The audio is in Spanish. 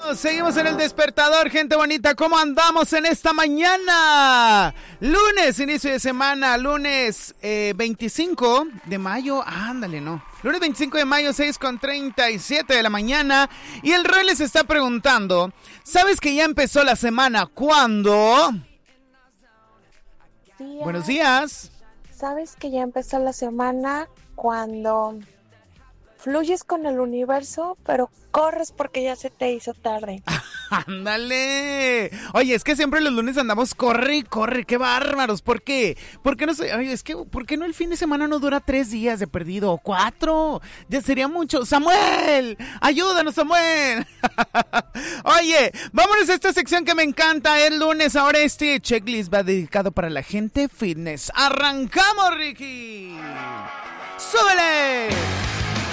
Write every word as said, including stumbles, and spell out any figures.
Seguimos en el despertador, gente bonita. ¿Cómo andamos en esta mañana? Lunes, inicio de semana, lunes eh, veinticinco de mayo. Ándale, no. Lunes veinticinco de mayo, seis con treinta y siete de la mañana. Y el rey les está preguntando, ¿sabes que ya empezó la semana? ¿Cuándo? Días. Buenos días. ¿Sabes que ya empezó la semana cuando fluyes con el universo, pero corres porque ya se te hizo tarde? ¡Ándale! Oye, es que siempre los lunes andamos corre y corre, qué bárbaros. ¿Por qué? ¿Por qué no sé? Oye, es que ¿por qué no el fin de semana no dura tres días de perdido o cuatro? Ya sería mucho. ¡Samuel! ¡Ayúdanos, Samuel! Oye, vámonos a esta sección que me encanta. El lunes, ahora este checklist va dedicado para la gente fitness. ¡Arrancamos, Ricky! ¡Súbele!